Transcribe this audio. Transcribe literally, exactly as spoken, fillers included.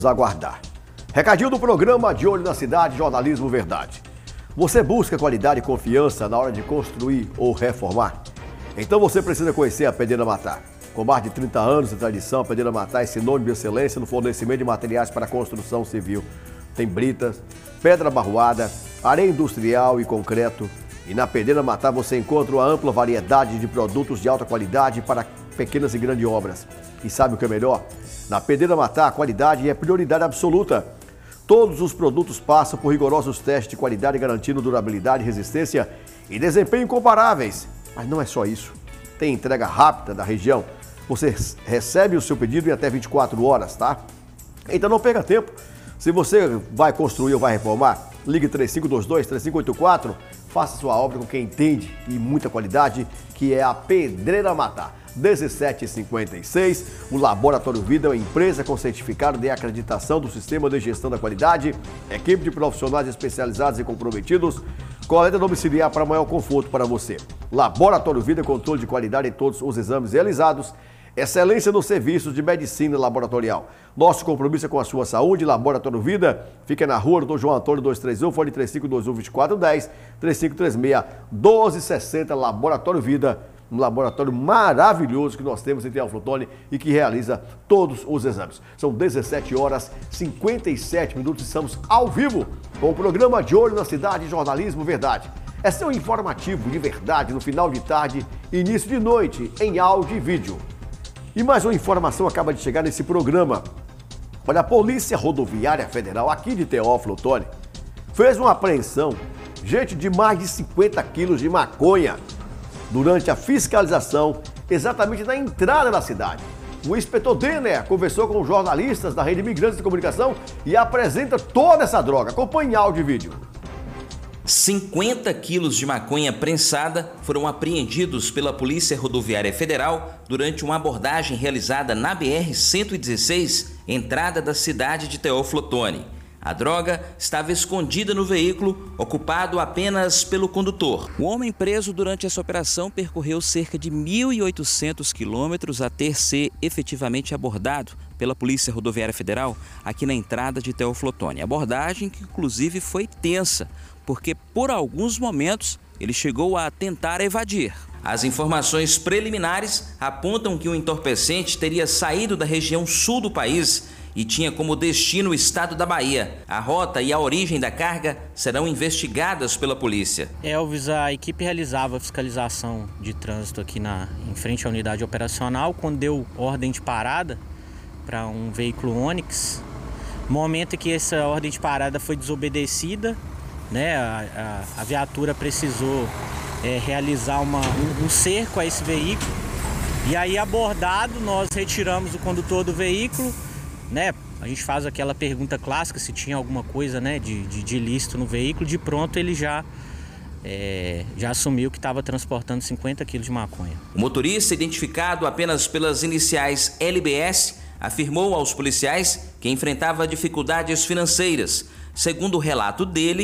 Aguardar. Recadinho do programa De Olho na Cidade, Jornalismo Verdade. Você busca qualidade e confiança na hora de construir ou reformar? Então você precisa conhecer a Pedreira Matar. Com mais de trinta anos de tradição, a Pedreira Matar é sinônimo de excelência no fornecimento de materiais para construção civil. Tem britas, pedra barroada, areia industrial e concreto. E na Pedreira Matar você encontra uma ampla variedade de produtos de alta qualidade para pequenas e grandes obras. E sabe o que é melhor? Na Pedreira Matar, a qualidade é prioridade absoluta. Todos os produtos passam por rigorosos testes de qualidade, garantindo durabilidade, resistência e desempenho incomparáveis. Mas não é só isso. Tem entrega rápida da região. Você recebe o seu pedido em até vinte e quatro horas, tá? Então não perca tempo. Se você vai construir ou vai reformar, ligue três cinco dois dois, três cinco oito quatro. Faça sua obra com quem entende e muita qualidade, que é a Pedreira Matar. dezessete cinquenta e seis, o Laboratório Vida é uma empresa com certificado de acreditação do Sistema de Gestão da Qualidade, equipe de profissionais especializados e comprometidos, coleta domiciliar para maior conforto para você. Laboratório Vida, controle de qualidade em todos os exames realizados, excelência nos serviços de medicina laboratorial. Nosso compromisso é com a sua saúde. Laboratório Vida fica na rua do João Antônio duzentos e trinta e um, fone três cinco dois um, dois quatro um zero, três cinco três seis, um dois seis zero. Laboratório Vida, um laboratório maravilhoso que nós temos em Teófilo e que realiza todos os exames. São dezessete horas e cinquenta e sete minutos, estamos ao vivo com o programa De Olho na Cidade, Jornalismo Verdade. É seu informativo de verdade no final de tarde, início de noite, em áudio e vídeo. E mais uma informação acaba de chegar nesse programa. Olha, a Polícia Rodoviária Federal aqui de Teófilo Otoni fez uma apreensão, gente, de mais de cinquenta quilos de maconha durante a fiscalização exatamente na entrada da cidade. O inspetor Denner conversou com os jornalistas da Rede Imigrantes de Comunicação e apresenta toda essa droga. Acompanhe áudio e vídeo. cinquenta quilos de maconha prensada foram apreendidos pela Polícia Rodoviária Federal durante uma abordagem realizada na B R cento e dezesseis, entrada da cidade de Teófilo Otoni. A droga estava escondida no veículo, ocupado apenas pelo condutor. O homem preso durante essa operação percorreu cerca de mil e oitocentos quilômetros até ser efetivamente abordado pela Polícia Rodoviária Federal aqui na entrada de Teófilo Otoni. Abordagem que inclusive foi tensa, porque por alguns momentos ele chegou a tentar evadir. As informações preliminares apontam que o entorpecente teria saído da região sul do país e tinha como destino o estado da Bahia. A rota e a origem da carga serão investigadas pela polícia. Elvis, a equipe realizava a fiscalização de trânsito aqui na, em frente à unidade operacional, quando deu ordem de parada para um veículo Onix. No momento em que essa ordem de parada foi desobedecida, né, a, a, a viatura precisou é, realizar uma, um, um cerco a esse veículo. E aí, abordado, nós retiramos o condutor do veículo, né? A gente faz aquela pergunta clássica se tinha alguma coisa, né, de, de, de ilícito no veículo. De pronto ele já, é, já assumiu que estava transportando cinquenta quilos de maconha. O motorista, identificado apenas pelas iniciais L B S, afirmou aos policiais que enfrentava dificuldades financeiras. Segundo o relato dele,